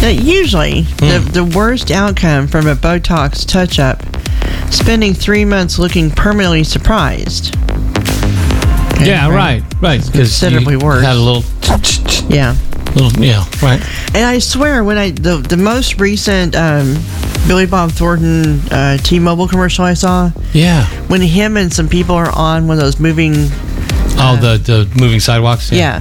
Usually, the worst outcome from a Botox touch-up, spending 3 months looking permanently surprised. Okay, Yeah, right. Considerably worse. Had a little... Yeah. Right. And I swear, when the most recent Billy Bob Thornton T-Mobile commercial I saw, when him and some people are on one of those moving... the moving sidewalks? Yeah.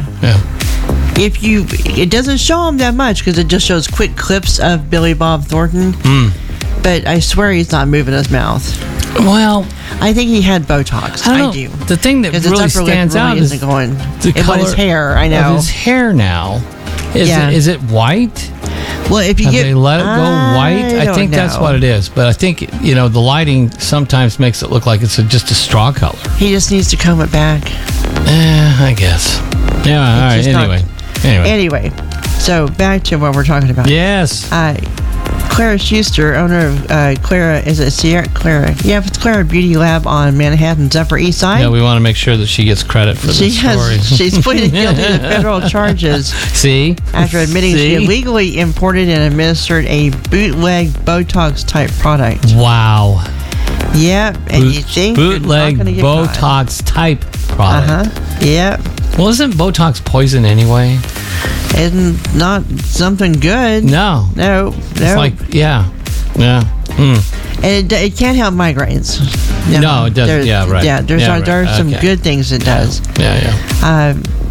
It doesn't show him that much because it just shows quick clips of Billy Bob Thornton. But I swear he's not moving his mouth. Well, I think he had Botox. I do. The thing that really stands out is the color his hair. I know of his hair now. Is it white? Well, if you they let it go white? I think that's know. what it is. But I think the lighting sometimes makes it look like it's just a straw color. He just needs to comb it back. I guess. Yeah. All right. Anyway. So back to what we're talking about. Yes. Clara Schuster, owner of Clara, is it Sierra? Clara. Yeah, it's Clara Beauty Lab on Manhattan's Upper East Side. Yeah, we want to make sure that she gets credit for this story. She's pleaded guilty to federal charges. See? After admitting she illegally imported and administered a bootleg Botox-type product. Wow. Yeah, and you think bootleg Botox-type product. Yeah. Well, isn't Botox poison anyway? It's not something good. No. It's like, yeah. And it can't help migraines. No, it doesn't. Yeah, right. Yeah, there's some good things it does. Yeah.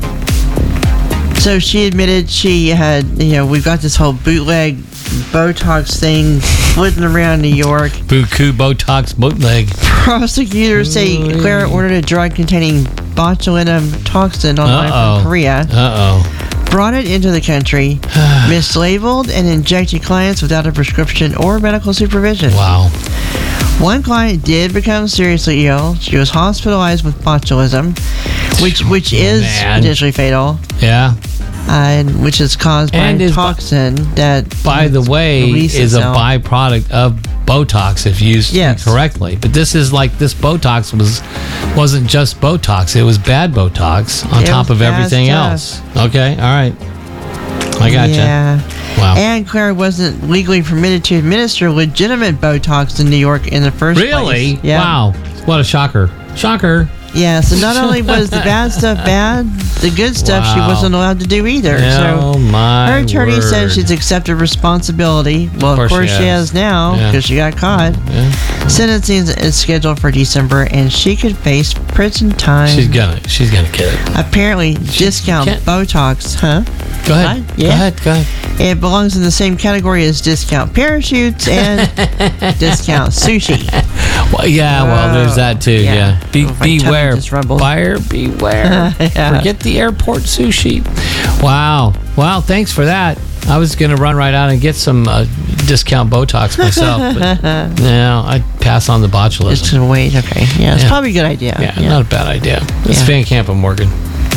So she admitted she had, we've got this whole bootleg Botox thing floating around New York. Buku Botox bootleg. Prosecutors say Clara ordered a drug containing botulinum toxin online from Korea. Brought it into the country, mislabeled and injected clients without a prescription or medical supervision. Wow. One client did become seriously ill. She was hospitalized with botulism, which is potentially fatal. Yeah. Which is caused by a toxin that, by the way, is a byproduct of Botox if used correctly. But this Botox wasn't just Botox; it was bad Botox on top of everything else. Okay, all right, I gotcha. Yeah. Wow. And Clara wasn't legally permitted to administer legitimate Botox in New York in the first place. Really? Yeah. Wow. What a shocker! Shocker. Yeah, so not only was the bad stuff bad, the good stuff she wasn't allowed to do either. Her attorney says she's accepted responsibility. Well, of course she has now because she got caught. Sentencing is scheduled for December, and she could face prison time. She's gonna get it. Apparently, discount Botox, Go ahead. Go ahead. It belongs in the same category as discount parachutes and discount sushi. Well, there's that too. Yeah. Beware. Buyer beware. Forget the airport sushi. Wow. Thanks for that. I was going to run right out and get some discount Botox myself, but no, I'd pass on the botulism. Just to wait. Okay. Yeah, it's probably a good idea. Yeah, not a bad idea. It's Van Camp and Morgan.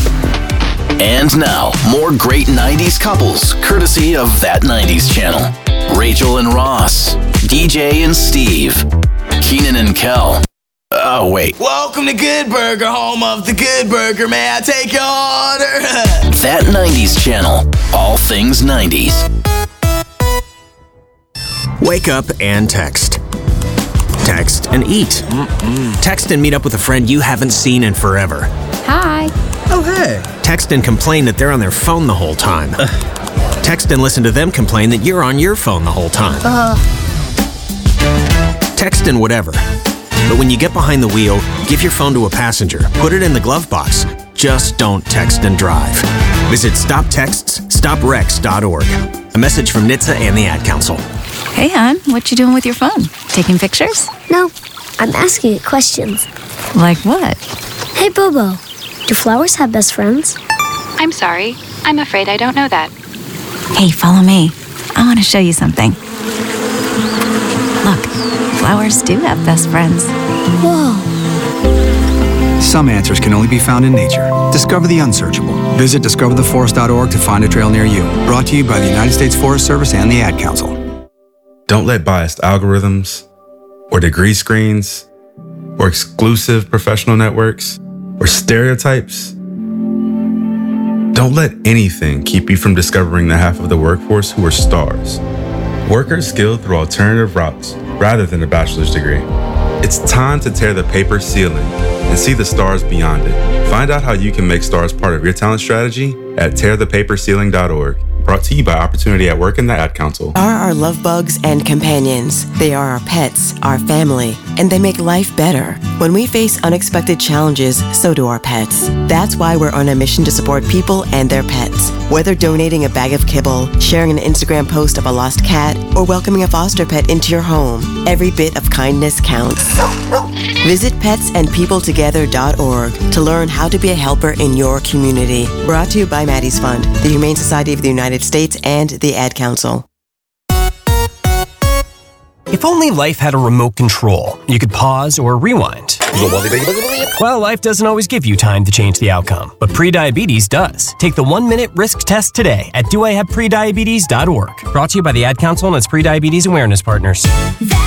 And now, more great 90s couples, courtesy of That 90s Channel. Rachel and Ross, DJ and Steve, Keenan and Kel. Oh, wait. Welcome to Good Burger, home of the Good Burger. May I take your order? That 90s Channel. All things 90s. Wake up and text. Text and eat. Text and meet up with a friend you haven't seen in forever. Hi. Oh, hey. Text and complain that they're on their phone the whole time. Text and listen to them complain that you're on your phone the whole time. Text and whatever. But when you get behind the wheel, give your phone to a passenger. Put it in the glove box. Just don't text and drive. Visit StopTextsStopWrecks.org. A message from NHTSA and the Ad Council. Hey, hon, what you doing with your phone? Taking pictures? No, I'm asking it questions. Like what? Hey, Bobo, do flowers have best friends? I'm sorry. I'm afraid I don't know that. Hey, follow me. I want to show you something. Look, flowers do have best friends. Whoa. Some answers can only be found in nature. Discover the unsearchable. Visit discovertheforest.org to find a trail near you. Brought to you by the United States Forest Service and the Ad Council. Don't let biased algorithms or degree screens or exclusive professional networks or stereotypes. Don't let anything keep you from discovering the half of the workforce who are stars. Workers skilled through alternative routes rather than a bachelor's degree. It's time to tear the paper ceiling and see the stars beyond it. Find out how you can make stars part of your talent strategy at tearthepaperceiling.org. Brought to you by Opportunity at Work and the Ad Council. Are our love bugs and companions. They are our pets, our family, and they make life better. When we face unexpected challenges, so do our pets. That's why we're on a mission to support people and their pets. Whether donating a bag of kibble, sharing an Instagram post of a lost cat, or welcoming a foster pet into your home, every bit of kindness counts. Visit petsandpeopletogether.org to learn how to be a helper in your community. Brought to you by Maddie's Fund, the Humane Society of the United States, and the Ad Council. If only life had a remote control, you could pause or rewind. Well, life doesn't always give you time to change the outcome, but prediabetes does. Take the 1-minute risk test today at doihaveprediabetes.org. Brought to you by the Ad Council and its prediabetes awareness partners.